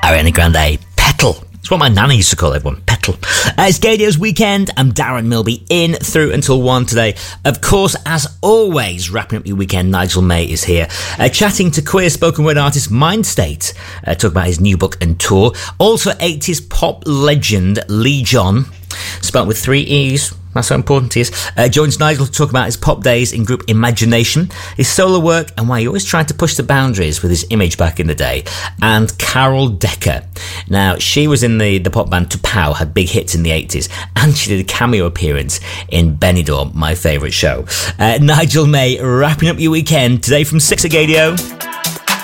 Ariana Grande, Petal. It's what my nanny used to call everyone, Petal. It's Gadio's Weekend. I'm Darren Milby, in through until 1 today. Of course, as always, wrapping up your weekend, Nigel May is here, chatting to queer spoken word artist Mindstate, talk about his new book and tour. Also, 80s pop legend Lee John, spelt with 3 E's. That's how important he is. Joins Nigel to talk about his pop days in group Imagination, his solo work, and why he always tried to push the boundaries with his image back in the day. And Carol Decker. Now, she was in the pop band T'Pau, had big hits in the 80s, and she did a cameo appearance in Benidorm, my favourite show. Nigel May, wrapping up your weekend today from 6 at Gadio.